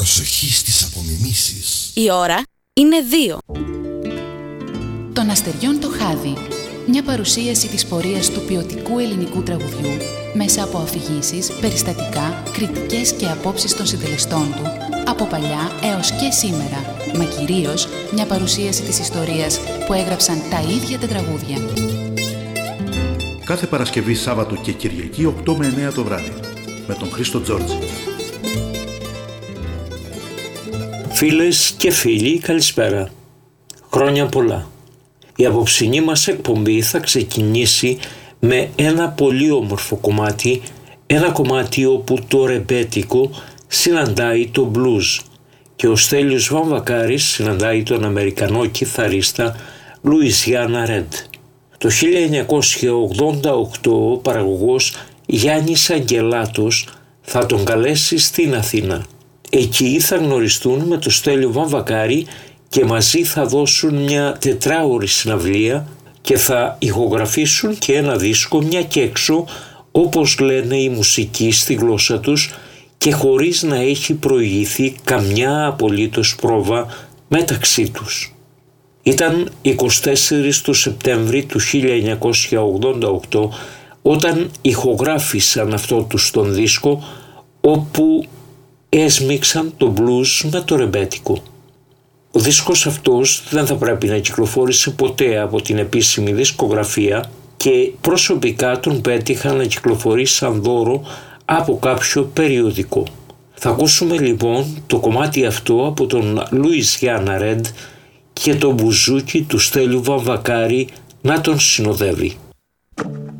Προσοχή στις απομιμήσεις. Η ώρα είναι 2. Των αστεριών το χάδι. Μια παρουσίαση της πορείας του ποιοτικού ελληνικού τραγουδιού μέσα από αφηγήσεις, περιστατικά, κριτικές και απόψεις των συντελεστών του από παλιά έως και σήμερα, μα κυρίως μια παρουσίαση της ιστορίας που έγραψαν τα ίδια τα τραγούδια. Κάθε Παρασκευή, Σάββατο και Κυριακή 8 με 9 το βράδυ με τον Χρήστο Τζόρτζη. Φίλες και φίλοι, καλησπέρα. Χρόνια πολλά. Η απόψινή μας εκπομπή θα ξεκινήσει με ένα πολύ όμορφο κομμάτι, ένα κομμάτι όπου το ρεμπέτικο συναντάει το μπλουζ και ο Στέλιος Βαμβακάρης συναντάει τον Αμερικανό κιθαρίστα Λουιζιάννα Ρεντ. Το 1988 ο παραγωγός Γιάννης Αγγελάτος θα τον καλέσει στην Αθήνα. Εκεί θα γνωριστούν με τον Στέλιο Βαμβακάρη και μαζί θα δώσουν μια 4ωρη συναυλία και θα ηχογραφήσουν και ένα δίσκο, μια και έξω, όπως λένε οι μουσικοί στη γλώσσα τους, και χωρίς να έχει προηγηθεί καμιά απολύτως πρόβα μεταξύ τους. Ήταν 24 του Σεπτέμβρη του 1988 όταν ηχογράφησαν αυτό τους τον δίσκο, όπου έσμιξαν το blues με το ρεμπέτικο. Ο δίσκος αυτός δεν θα πρέπει να κυκλοφόρησε ποτέ από την επίσημη δισκογραφία και προσωπικά τον πέτυχα να κυκλοφορήσει σαν δώρο από κάποιο περιοδικό. Θα ακούσουμε λοιπόν το κομμάτι αυτό από τον Λουιζιάννα Ρεντ και το μπουζούκι του Στέλιου Βαμβακάρη να τον συνοδεύει.